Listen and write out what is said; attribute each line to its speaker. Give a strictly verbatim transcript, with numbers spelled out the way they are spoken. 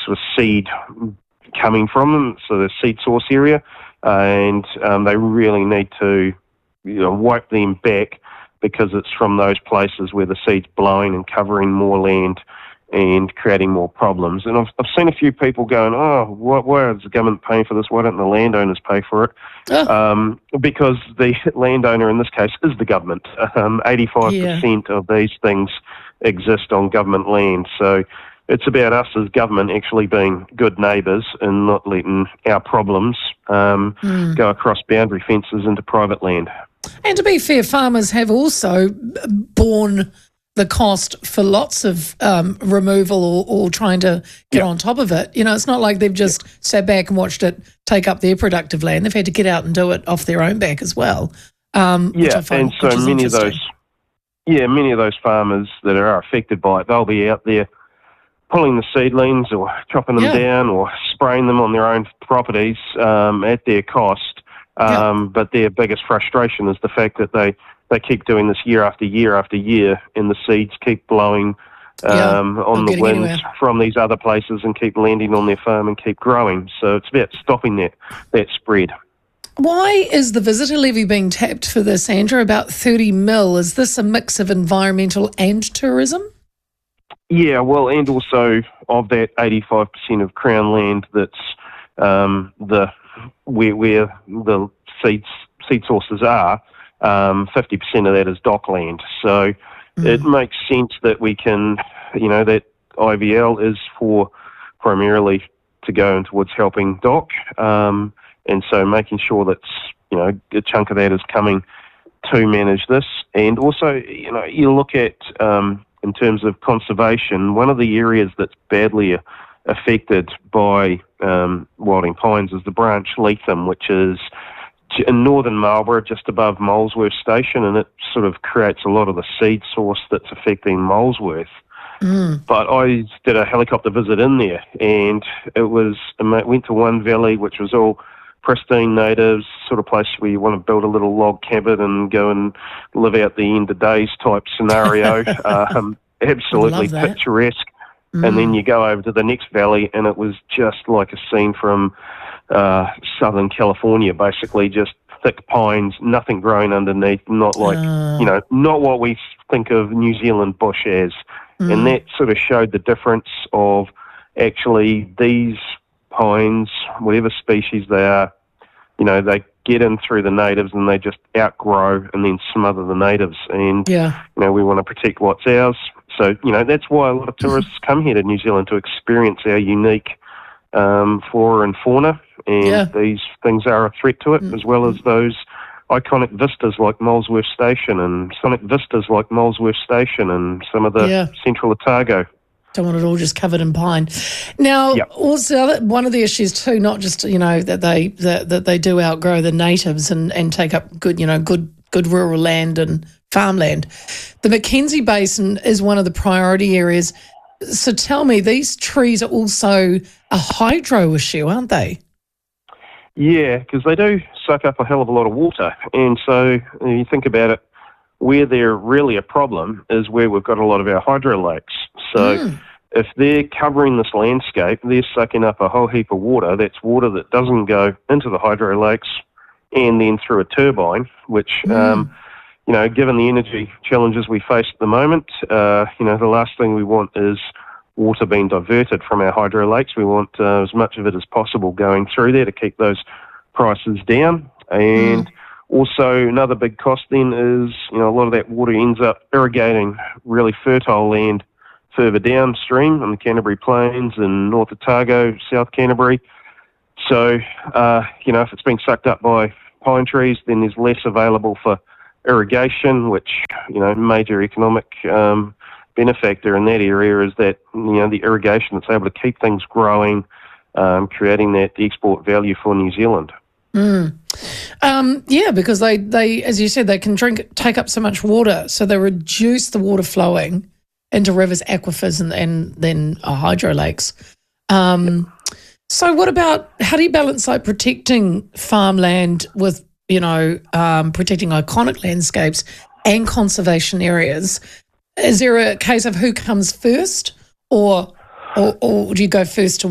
Speaker 1: sort of seed coming from them, so the seed source area, and um, they really need to, you know, wipe them back, because it's from those places where the seed's blowing and covering more land and creating more problems. And I've, I've seen a few people going, oh, why, why is the government paying for this? Why don't the landowners pay for it?
Speaker 2: Oh.
Speaker 1: Um, because the landowner in this case is the government. Um, eighty-five percent
Speaker 2: Yeah.
Speaker 1: of these things exist on government land. So it's about us as government actually being good neighbours and not letting our problems um,
Speaker 2: Mm.
Speaker 1: go across boundary fences into private land.
Speaker 2: And to be fair, farmers have also borne the cost for lots of um, removal or, or trying to get
Speaker 1: Yep.
Speaker 2: on top of it. You know, it's not like they've just sat back and watched it take up their productive land. They've had to get out and do it off their own back as well. Um, which
Speaker 1: Yeah,
Speaker 2: I find,
Speaker 1: and so
Speaker 2: which is
Speaker 1: many of those,
Speaker 2: interesting.
Speaker 1: yeah, many of those farmers that are affected by it, they'll be out there pulling the seedlings or chopping them
Speaker 2: Yeah.
Speaker 1: down or spraying them on their own properties um, at their cost.
Speaker 2: Yeah.
Speaker 1: Um, But their biggest frustration is the fact that they, they keep doing this year after year after year, and the seeds keep blowing
Speaker 2: Yeah,
Speaker 1: um,
Speaker 2: not
Speaker 1: on the
Speaker 2: getting
Speaker 1: wind
Speaker 2: anywhere.
Speaker 1: from these other places and keep landing on their farm and keep growing. So it's about stopping that, that spread.
Speaker 2: Why is the visitor levy being tapped for this, Andrew? About thirty mil. Is this a mix of environmental and tourism?
Speaker 1: Yeah, well, and also of that eighty-five percent of Crown land that's um, the where, where the seeds, seed sources are, um, fifty percent of that is dock land. So
Speaker 2: Mm.
Speaker 1: it makes sense that we can, you know, that I V L is for primarily to go in towards helping dock, um, and so making sure that, you know, a chunk of that is coming to manage this. And also, you know, you look at, um, in terms of conservation, one of the areas that's badly affected by um, wilding pines is the branch lethem, which is in northern Marlborough, just above Molesworth Station, and it sort of creates a lot of the seed source that's affecting Molesworth.
Speaker 2: Mm.
Speaker 1: But I did a helicopter visit in there, and it was, I went to one valley which was all pristine natives, sort of place where you want to build a little log cabin and go and live out the end of days type scenario. um, absolutely
Speaker 2: Love that.
Speaker 1: picturesque.
Speaker 2: Mm.
Speaker 1: And then you go over to the next valley, and it was just like a scene from uh, Southern California, basically just thick pines, nothing growing underneath, not like,
Speaker 2: Ah.
Speaker 1: you know, not what we think of New Zealand bush as.
Speaker 2: Mm.
Speaker 1: And that sort of showed the difference of actually these pines, whatever species they are, you know, they get in through the natives and they just outgrow and then smother the natives. And,
Speaker 2: Yeah.
Speaker 1: you know, we want to protect what's ours. So, you know, that's why a lot of tourists come here to New Zealand to experience our unique um, flora and fauna. And
Speaker 2: Yeah.
Speaker 1: these things are a threat to it, as well as those iconic vistas like Molesworth Station and sonic vistas like Molesworth Station and some of the
Speaker 2: Yeah.
Speaker 1: Central Otago.
Speaker 2: Don't want it all just covered in pine. Now,
Speaker 1: Yep.
Speaker 2: also one of the issues too, not just, you know, that they that, that they do outgrow the natives and, and take up good, you know, good good rural land and farmland. The Mackenzie Basin is one of the priority areas. So tell me, these trees are also a hydro issue, aren't they?
Speaker 1: Yeah, because they do suck up a hell of a lot of water. And so when you think about it, where they're really a problem is where we've got a lot of our hydro lakes. So
Speaker 2: Mm.
Speaker 1: if they're covering this landscape, they're sucking up a whole heap of water. That's water that doesn't go into the hydro lakes and then through a turbine, which,
Speaker 2: Mm.
Speaker 1: um, you know, given the energy challenges we face at the moment, uh, you know, the last thing we want is water being diverted from our hydro lakes. We want uh, as much of it as possible going through there to keep those prices down. And
Speaker 2: Mm.
Speaker 1: also another big cost then is, you know, a lot of that water ends up irrigating really fertile land further downstream on the Canterbury Plains and North Otago, South Canterbury. So, uh, you know, if it's being sucked up by pine trees, then there's less available for irrigation, which, you know, major economic um, benefactor in that area is that, you know, the irrigation that's able to keep things growing, um, creating that export value for New Zealand.
Speaker 2: Mm. Um, yeah, because they, they, as you said, they can drink, take up so much water, so they reduce the water flowing into rivers, aquifers, and, and then uh, hydro lakes. Um, so what about, how do you balance like protecting farmland with, you know, um, protecting iconic landscapes and conservation areas? Is there a case of who comes first, or or, or do you go first to